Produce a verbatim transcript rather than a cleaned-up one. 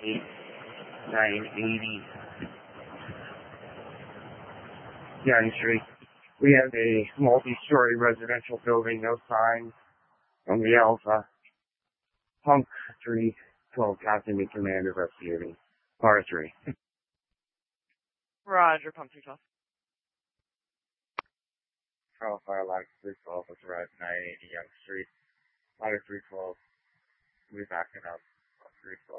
eight nine eighty Young Street. We have a multi-story residential building, no sign on the Alpha. Punk three twelve, Captain in command of rescuing. R three. Roger, Pump three twelve. Charles Firelog three twelve was arrived at nine eighty Young Street. Ladder three twelve. We'll be backing up. three twelve.